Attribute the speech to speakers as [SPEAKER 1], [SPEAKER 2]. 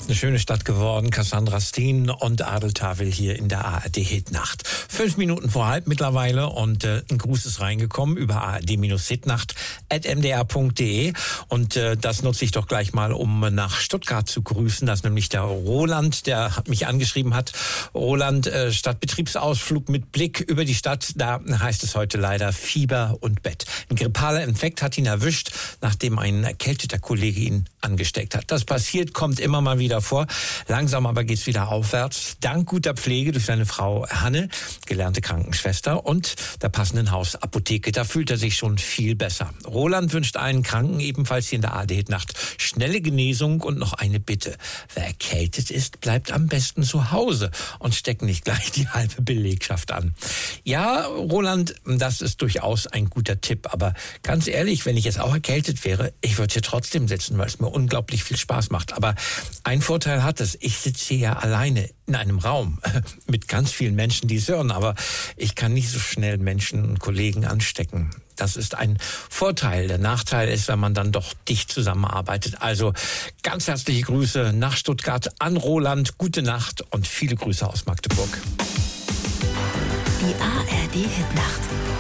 [SPEAKER 1] Eine schöne Stadt geworden. Cassandra Steen und Adel Tawil hier in der ARD-Hitnacht. 5 Minuten vor halb mittlerweile und ein Gruß ist reingekommen über ard-hitnacht@mdr.de und das nutze ich doch gleich mal, um nach Stuttgart zu grüßen. Das ist nämlich der Roland, der mich angeschrieben hat. Roland, Stadtbetriebsausflug mit Blick über die Stadt. Da heißt es heute leider Fieber und Bett. Ein grippaler Infekt hat ihn erwischt, nachdem ein erkälteter Kollege ihn angesteckt hat. Das passiert, kommt immer mal wieder vor. Langsam aber geht's wieder aufwärts. Dank guter Pflege durch seine Frau Hanne, gelernte Krankenschwester, und der passenden Hausapotheke. Da fühlt er sich schon viel besser. Roland wünscht allen Kranken, ebenfalls hier in der ARD-Nacht, schnelle Genesung und noch eine Bitte. Wer erkältet ist, bleibt am besten zu Hause und steckt nicht gleich die halbe Belegschaft an. Ja, Roland, das ist durchaus ein guter Tipp. Aber ganz ehrlich, wenn ich jetzt auch erkältet wäre, ich würde hier trotzdem sitzen, weil es mir unglaublich viel Spaß macht. Aber ein Vorteil hat es, ich sitze hier ja alleine in einem Raum mit ganz vielen Menschen, die es hören, aber ich kann nicht so schnell Menschen und Kollegen anstecken. Das ist ein Vorteil. Der Nachteil ist, wenn man dann doch dicht zusammenarbeitet. Also ganz herzliche Grüße nach Stuttgart an Roland, gute Nacht und viele Grüße aus Magdeburg.
[SPEAKER 2] Die ARD-Hitnacht.